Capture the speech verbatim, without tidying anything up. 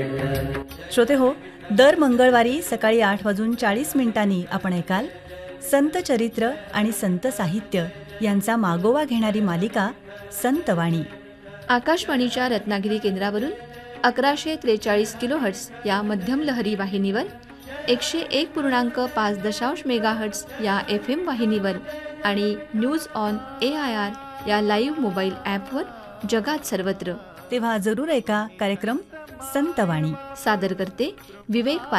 श्रोते हो, दर मंगळवारी सकाळी आठ वाजून चाळीस मिनिटांनी आपण ऐकाल संत चरित्र आणि संत साहित्य यांचा मागोवा घेणारी मालिका संतवाणी. आकाशवाणीच्या रत्नागिरी केंद्रावरून अकराशे त्रेचाळीस किलोहर्ट्ज या मध्यम लहरी वाहिनीवर, एकशे एक पूर्णांक पाच दशांश मेगाहर्ट्ज या एफ एम वाहिनीवर आणि news on A I R या लाईव्ह मोबाईल ॲपवर जगात सर्वत्र. तेव्हा जरूर ऐका कार्यक्रम संतवाणी. सादर करते विवेक